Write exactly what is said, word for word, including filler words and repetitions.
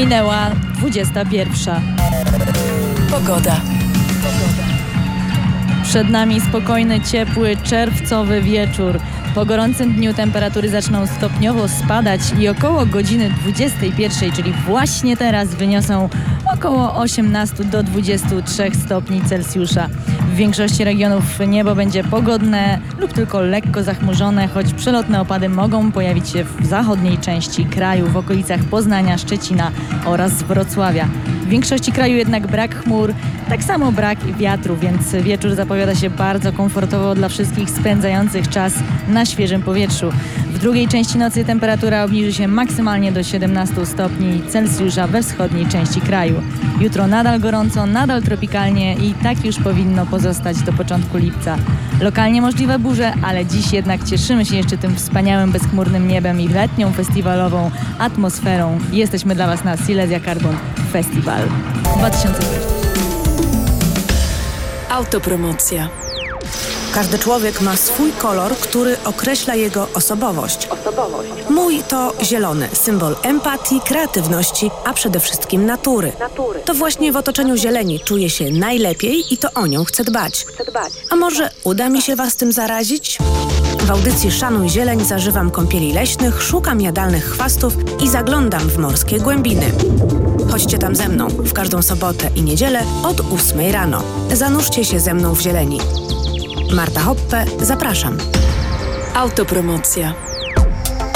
Minęła dwudziesta pierwsza. Pogoda. Przed nami spokojny, ciepły, czerwcowy wieczór. Po gorącym dniu temperatury zaczną stopniowo spadać i około godziny dwudziestej pierwszej, czyli właśnie teraz, wyniosą około osiemnaście do dwudziestu trzech stopni Celsjusza. W większości regionów niebo będzie pogodne lub tylko lekko zachmurzone, choć przelotne opady mogą pojawić się w zachodniej części kraju, w okolicach Poznania, Szczecina oraz Wrocławia. W większości kraju jednak brak chmur, tak samo brak wiatru, więc wieczór zapowiada się bardzo komfortowo dla wszystkich spędzających czas na świeżym powietrzu. W drugiej części nocy temperatura obniży się maksymalnie do siedemnastu stopni Celsjusza we wschodniej części kraju. Jutro nadal gorąco, nadal tropikalnie i tak już powinno pozostać do początku lipca. Lokalnie możliwe burze, ale dziś jednak cieszymy się jeszcze tym wspaniałym, bezchmurnym niebem i letnią festiwalową atmosferą. Jesteśmy dla Was na Silesia Carbon Festival dwa tysiące dwudziesty. Autopromocja. Każdy człowiek ma swój kolor, który określa jego osobowość. Mój to zielony, symbol empatii, kreatywności, a przede wszystkim natury. To właśnie w otoczeniu zieleni czuję się najlepiej i to o nią chcę dbać. A może uda mi się Was tym zarazić? W audycji Szanuj Zieleń zażywam kąpieli leśnych, szukam jadalnych chwastów i zaglądam w morskie głębiny. Chodźcie tam ze mną w każdą sobotę i niedzielę od ósmej rano. Zanurzcie się ze mną w zieleni. Marta Hoppe, zapraszam. Autopromocja.